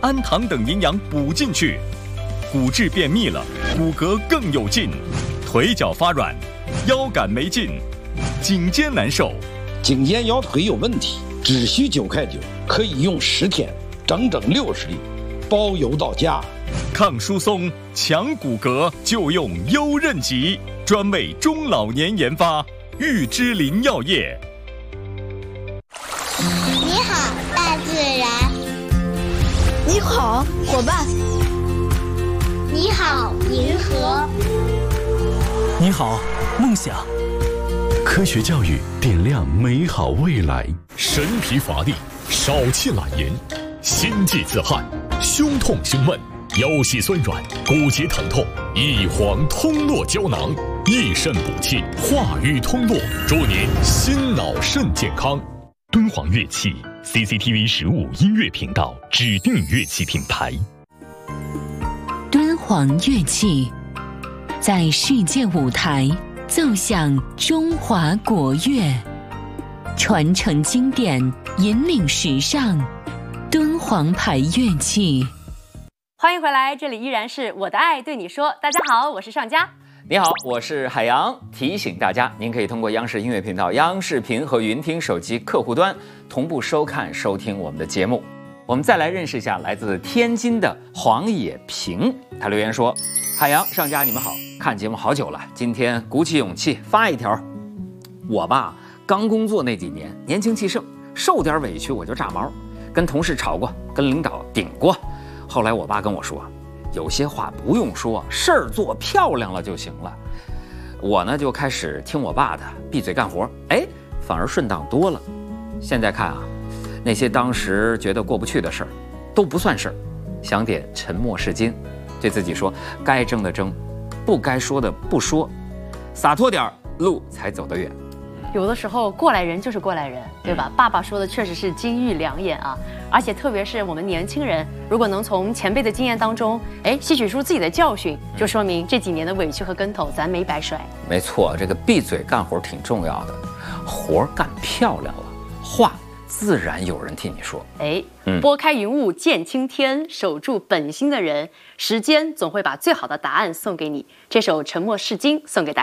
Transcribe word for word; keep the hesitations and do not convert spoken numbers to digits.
氨糖等营养补进去，骨质便秘了，骨骼更有劲，腿脚发软，腰杆没劲，颈肩难受， 颈肩腰腿有问题，只需九块九，可以用十天，整整六十粒，包邮到家。 抗疏松、强骨骼就用优韧极，专为中老年研发，玉芝林药业。 你好，大自然。 你好，伙伴。 你好，银河。 你好，梦想。 科学教育点亮美好未来。 神疲乏力，少气懒言，心悸自汗，胸痛胸闷，腰膝酸软，骨节疼痛，益黄通络胶囊，益肾补气，化瘀通络，祝您心脑肾健康。敦煌乐器 C C T V 十五音乐频道指定乐器品牌。 敦煌乐器在世界舞台奏响中华国乐，传承经典，引领时尚。敦煌牌乐器。 欢迎回来，这里依然是我的爱对你说。大家好，我是上佳。 你好，我是海洋。提醒大家，您可以通过央视音乐频道、央视频和云听手机客户端同步收看、收听我们的节目。我们再来认识一下来自天津的黄野平，他留言说：海洋、上佳，你们好，看节目好久了，今天鼓起勇气发一条。我吧，刚工作那几年，年轻气盛，受点委屈我就炸毛，跟同事吵过，跟领导顶过。后来我爸跟我说，有些话不用说，事儿做漂亮了就行了。我呢就开始听我爸的，闭嘴干活，哎，反而顺当多了。现在看啊，那些当时觉得过不去的事儿，都不算事儿，想点沉默是金，对自己说，该争的争，不该说的不说，洒脱点，路才走得远。 有的时候过来人就是过来人，对吧？爸爸说的确实是金玉良言啊，而且特别是我们年轻人，如果能从前辈的经验当中，哎，吸取出自己的教训，就说明这几年的委屈和跟头咱没白摔。 没错，这个闭嘴干活挺重要的，活干漂亮了，话自然有人替你说。 哎，嗯，拨开云雾见青天，守住本心的人，时间总会把最好的答案送给你。这首《沉默是金》送给大家。